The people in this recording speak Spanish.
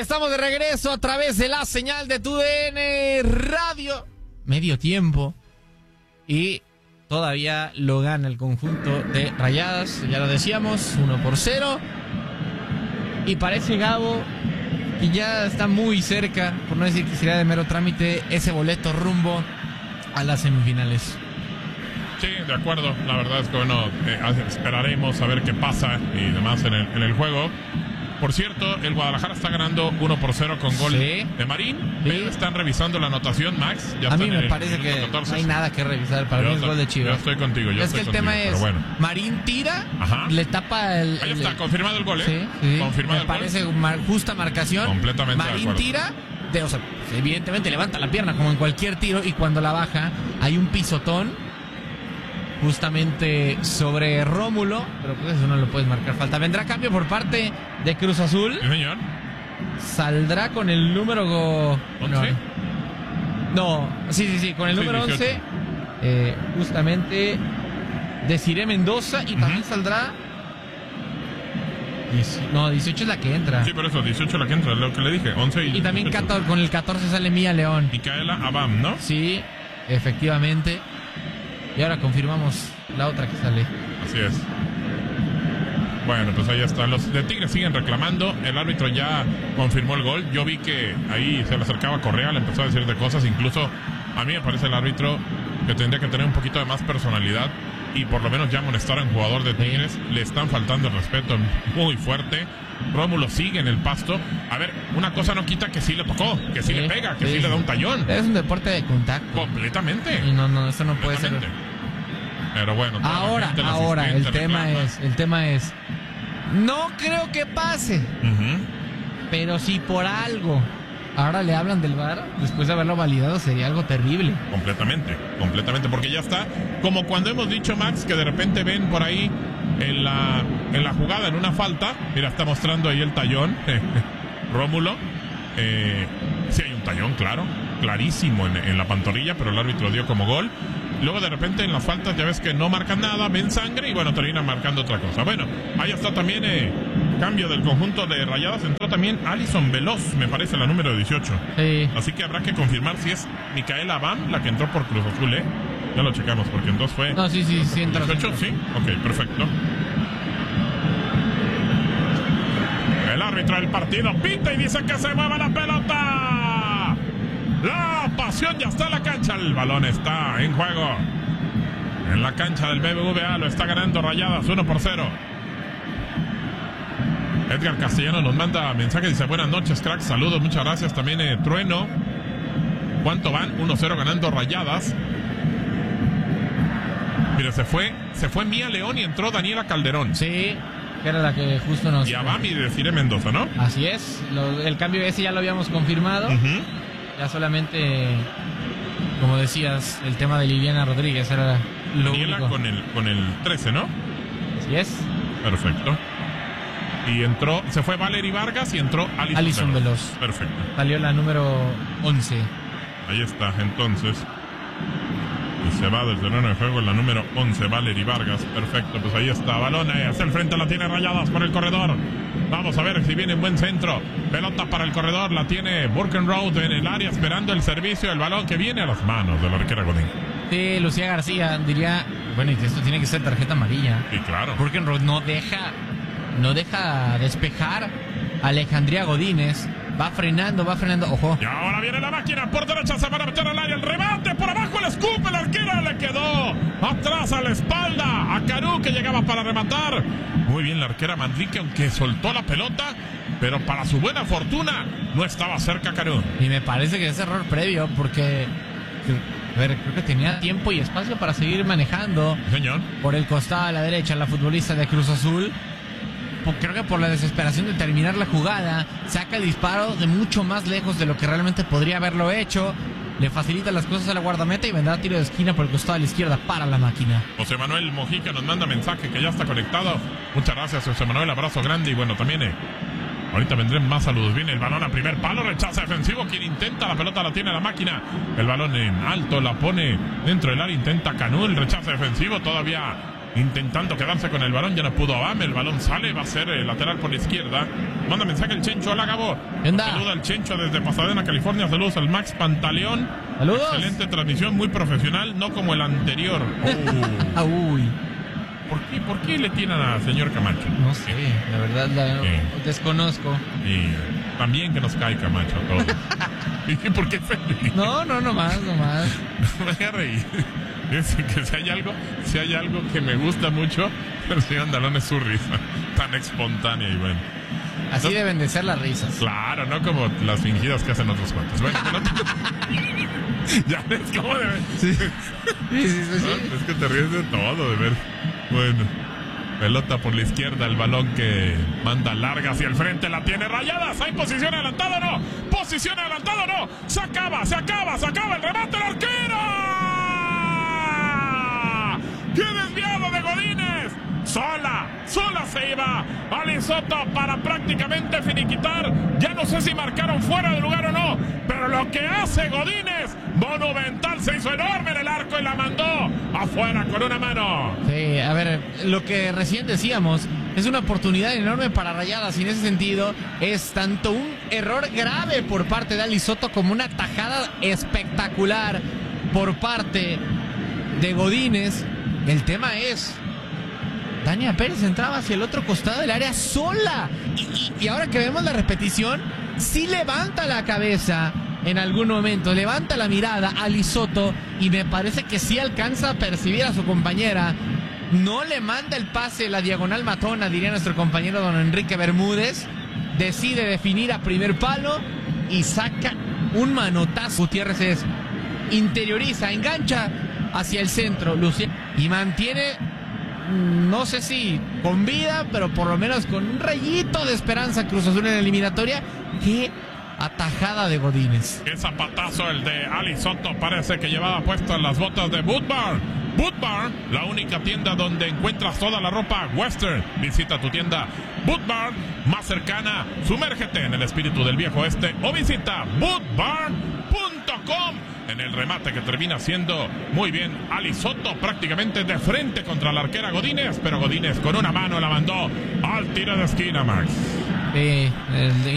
Estamos de regreso a través de la señal de TUDN Radio. Medio tiempo. Y todavía lo gana el conjunto de Rayadas. Ya lo decíamos, 1-0. Y parece, Gabo, que ya está muy cerca, por no decir que sería de mero trámite, ese boleto rumbo a las semifinales. Sí, de acuerdo. La verdad es que, bueno, esperaremos a ver qué pasa y demás en el juego. Por cierto, el Guadalajara está ganando 1-0 con gol de Marín. Sí. Están revisando la anotación, Max. Ya a mí me parece que 14. No hay nada que revisar. Para mí es gol de Chivas. Yo estoy contigo. Es que el tema es, bueno, Marín tira, le tapa el... Ahí está, confirmado el gol, ¿eh? Sí. Confirmado me parece justa marcación. Completamente Marín tira, o sea, evidentemente levanta la pierna como en cualquier tiro, y cuando la baja hay un pisotón justamente sobre Rómulo, pero pues eso no lo puedes marcar falta. Vendrá cambio por parte de Cruz Azul. Sí, señor. Saldrá con el número... ¿11? No, sí, con el número 11. Justamente Desiree Mendoza, y también saldrá... 18 es la que entra. Sí, pero eso, 18 es la que entra, lo que le dije, 11 y también con el 14 sale Mía León. Micaela Abam, ¿no? Sí, efectivamente. Y ahora confirmamos la otra que sale. Así es. Bueno, pues ahí está. Los de Tigres siguen reclamando. El árbitro ya confirmó el gol. Yo vi que ahí se le acercaba Correa, le empezó a decir de cosas. Incluso a mí me parece el árbitro que tendría que tener un poquito de más personalidad y por lo menos ya molestar a un jugador de Tigres. Le están faltando el respeto muy fuerte. Rómulo sigue en el pasto. A ver, una cosa no quita que sí le tocó, que sí le pega, que sí le da un tallón. Es un deporte de contacto. Completamente. Y no, eso no puede ser. Pero bueno. Ahora, el tema es, no creo que pase. Pero si por algo ahora le hablan del VAR, después de haberlo validado, sería algo terrible. Completamente, porque ya está. Como cuando hemos dicho, Max, que de repente ven por ahí en la jugada, en una falta, mira, está mostrando ahí el tallón, Rómulo. Sí hay un tallón, clarísimo en la pantorrilla, pero el árbitro dio como gol. Luego de repente en las faltas ya ves que no marcan nada, ven sangre y bueno, terminan marcando otra cosa. Bueno, ahí está también cambio del conjunto de Rayadas. Entró también Alison Veloz, me parece, la número 18. Sí. Así que habrá que confirmar si es Micaela Abam la que entró por Cruz Azul, ¿eh? Ya lo checamos porque entonces fue... No, sí, entró. 18, sí. Ok, perfecto. El árbitro del partido pita y dice que se mueva la pelota. La pasión ya está en la cancha. El balón está en juego. En la cancha del BBVA lo está ganando Rayadas 1-0. Edgar Castellano nos manda mensaje, dice: buenas noches, crack, saludos, muchas gracias. También Trueno. ¿Cuánto van? 1-0 ganando Rayadas. Mira, se fue Mía León y entró Daniela Calderón. Sí, que era la que justo nos... Y Abam y Desiree Mendoza, ¿no? Así es, el cambio ese ya lo habíamos confirmado. Ya solamente, como decías, el tema de Liliana Rodríguez era lo Daniela único. con el 13, ¿no? Así es. Perfecto. Y entró, se fue Valerie Vargas y entró Alison Veloz. Perfecto. Salió la número 11. Ahí está, entonces. Y se va desde el terreno de juego la número 11, Valerie Vargas. Perfecto, pues ahí está. Balón hacia el frente, la tiene Rayadas por el corredor. Vamos a ver si viene en buen centro. Pelota para el corredor, la tiene Burkenroth en el área esperando el servicio. El balón que viene a las manos de la arquera Godín. Sí, Lucía García diría, bueno, y esto tiene que ser tarjeta amarilla. Sí, claro. Burkenroth no deja despejar a Alejandría Godínez. Va frenando, ojo. Y ahora viene la máquina, por derecha se van a meter al área, el remate, por abajo el escupe, la arquera le quedó atrás a la espalda a Caru, que llegaba para rematar. Muy bien la arquera Manrique, aunque soltó la pelota, pero para su buena fortuna no estaba cerca Caru. Y me parece que es error previo, porque creo que tenía tiempo y espacio para seguir manejando. Señor. Por el costado a la derecha, la futbolista de Cruz Azul. Creo que por la desesperación de terminar la jugada, saca el disparo de mucho más lejos de lo que realmente podría haberlo hecho. Le facilita las cosas a la guardameta y vendrá tiro de esquina por el costado de la izquierda para la máquina. José Manuel Mojica nos manda mensaje que ya está conectado. Muchas gracias, José Manuel, abrazo grande. Y bueno, también ahorita vendrán más saludos. Viene el balón a primer palo, rechaza defensivo. Quien intenta, la pelota la tiene la máquina. El balón en alto, la pone dentro del área, intenta Canú, el rechazo defensivo. Todavía intentando quedarse con el balón, ya no pudo Abame, el balón sale, va a ser lateral por la izquierda. Manda mensaje el Chencho, hola Gabo. Saluda al Chencho desde Pasadena, California. Saludos al Max Pantaleón. Saludos. Excelente transmisión, muy profesional, no como el anterior. Uy. ¿Por qué le tiran al señor Camacho? No sé, la verdad desconozco. Y también que nos cae Camacho a todos. ¿Y por qué feliz? No más. Me voy a reír. Es que si hay algo que me gusta mucho, el señor Andalón es su risa, tan espontánea y bueno. Así no, deben de ser las risas. Claro, no como las fingidas que hacen otros cuantos. Bueno, ya ves cómo deben. Sí. ¿No? Es que te ríes de todo, de ver. Bueno, pelota por la izquierda, el balón que manda larga hacia el frente, la tiene Rayadas. ¿Hay posición adelantada o no? ¿Posición adelantada o no? Se acaba el remate del arquero. ¡Qué desviado de Godínez! Sola se iba Ali Soto para prácticamente finiquitar. Ya no sé si marcaron fuera de lugar o no, pero lo que hace Godínez, monumental, se hizo enorme en el arco y la mandó afuera con una mano. Sí, a ver, lo que recién decíamos, es una oportunidad enorme para Rayadas y en ese sentido es tanto un error grave por parte de Ali Soto como una tajada espectacular por parte de Godínez. El tema es, Dania Pérez entraba hacia el otro costado del área sola. Y ahora que vemos la repetición, sí levanta la cabeza en algún momento, levanta la mirada a Ali Soto y me parece que sí alcanza a percibir a su compañera. No le manda el pase, la diagonal matona, diría nuestro compañero don Enrique Bermúdez. Decide definir a primer palo y saca un manotazo. Gutiérrez interioriza, engancha hacia el centro, y mantiene, no sé si con vida, pero por lo menos con un rayito de esperanza Cruz Azul en la eliminatoria. ¡Qué atajada de Godínez! Qué zapatazo el de Ali Soto, parece que llevaba puestas las botas de Boot Barn. Boot Barn, la única tienda donde encuentras toda la ropa western. Visita tu tienda Boot Barn más cercana, sumérgete en el espíritu del viejo oeste o visita bootbarn.com. En el remate que termina siendo muy bien Ali Soto, prácticamente de frente contra la arquera Godínez, pero Godínez con una mano la mandó al tiro de esquina, Max.